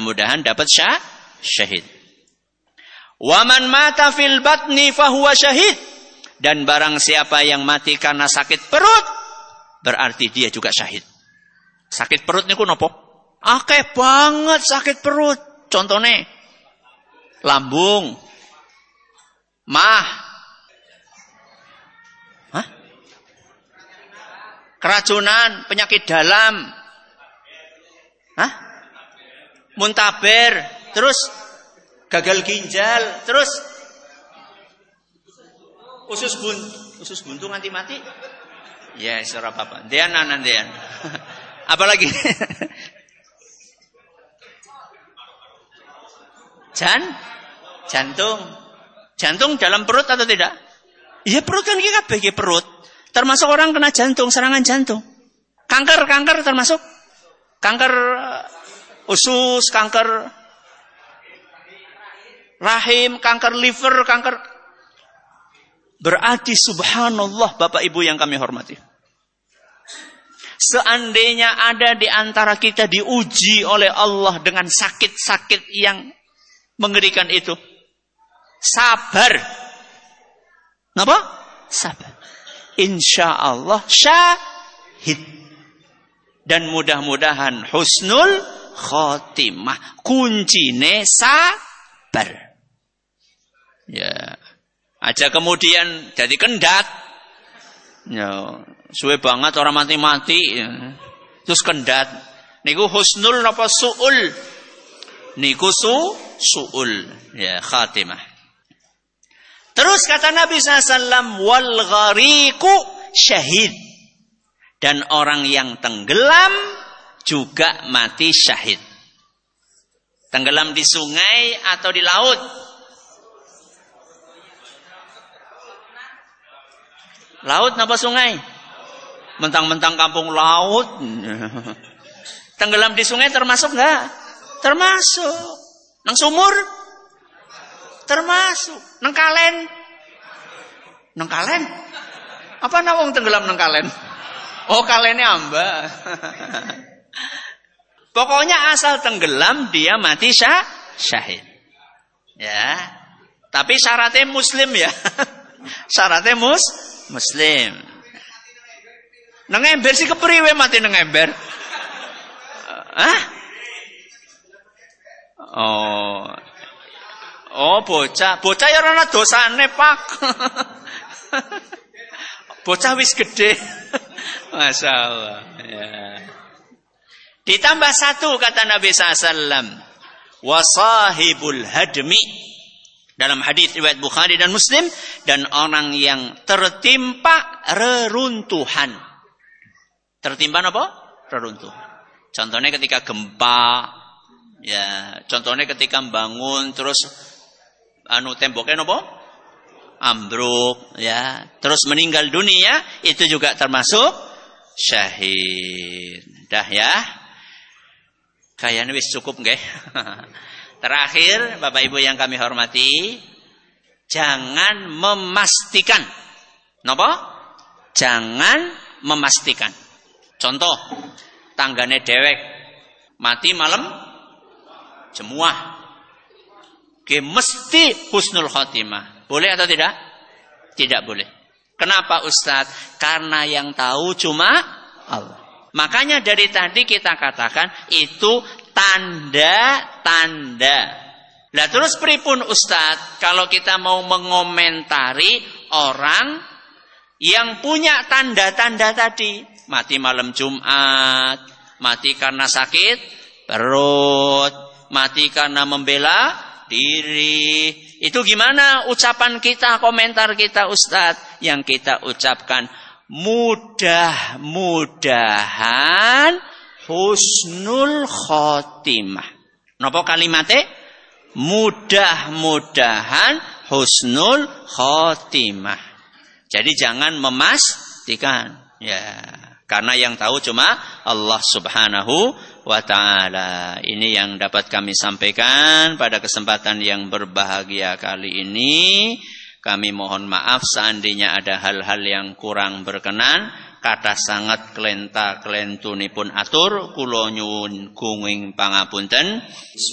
Mudah-mudahan dapat syahid. Wa man mata fil batni fahuwa syahid. Dan barang siapa yang mati karena sakit perut, berarti dia juga syahid. Sakit perut niku napa? Akeh banget sakit perut. Contohnya lambung, mah, keracunan, penyakit dalam, muntaber, terus gagal ginjal, terus usus buntu nganti mati. Ya, ora apa-apa. Dean. Apalagi? Jantung dalam perut atau tidak? Iya, perut kan iki kabeh iki perut. Termasuk orang kena jantung, serangan jantung. Kanker termasuk? Kanker usus, kanker rahim, kanker liver, kanker. Berarti subhanallah Bapak Ibu yang kami hormati. Seandainya ada di antara kita diuji oleh Allah dengan sakit-sakit yang mengerikan itu, sabar. Kenapa? Sabar. Insya Allah syahid. Dan mudah-mudahan husnul khotimah. Kuncine sabar. Ya. Aja kemudian jadi kendat. Ya. Suwe banget orang mati-mati. Ya. Terus kendat. Niku husnul napa su'ul? Niku su'ul. Ya, khatimah. Terus kata Nabi SAW, wal ghariqu syahid. Dan orang yang tenggelam juga mati syahid. Tenggelam di sungai atau di laut? Laut napa sungai? Mentang-mentang kampung laut. Tenggelam di sungai termasuk enggak? Termasuk. Nang sumur? Termasuk. Nang kalen? Nang kalen? Apa nawang tenggelam nang kalen? Oh, kalennya amba. Pokoknya asal tenggelam dia mati syahid. Ya. Tapi syaratnya muslim ya. Syaratnya muslim. Nang ember sih kepriwe mati nang ember? Oh, bocah ya ora dosane, Pak. Bocah wis gede. Masya Allah. Ya. Ditambah satu kata Nabi SAW. Wasahibul hadmi. Dalam hadis riwayat Bukhari dan Muslim. Dan orang yang tertimpa reruntuhan. Tertimpa apa? Reruntuhan. Contohnya ketika gempa. Ya, contohnya ketika bangun terus temboknya apa? Ambruk, ya. Terus meninggal dunia, itu juga termasuk syahid. Dah ya. Kayaknya wis cukup nggih. Terakhir, Bapak Ibu yang kami hormati, jangan memastikan. Napa? Jangan memastikan. Contoh, tanggane dewek mati malam jemuah. Mesti husnul khotimah. Boleh atau tidak? Tidak boleh. Kenapa Ustadz? Karena yang tahu cuma Allah. Makanya dari tadi kita katakan itu tanda-tanda. Lah terus pripun Ustadz? Kalau kita mau mengomentari orang yang punya tanda-tanda tadi. Mati malam Jumat. Mati karena sakit perut. Mati karena membela diri. Itu gimana ucapan kita, komentar kita Ustadz? Yang kita ucapkan mudah-mudahan husnul khotimah. Napa kalimatnya? Mudah-mudahan husnul khotimah. Jadi jangan memastikan. Ya, karena yang tahu cuma Allah Subhanahu wa ta'ala. Ini yang dapat kami sampaikan pada kesempatan yang berbahagia kali ini. Kami mohon maaf seandainya ada hal-hal yang kurang berkenan. Kata sangat kelenta kelentunipun atur. Kula nyuwun gunging pangapunten.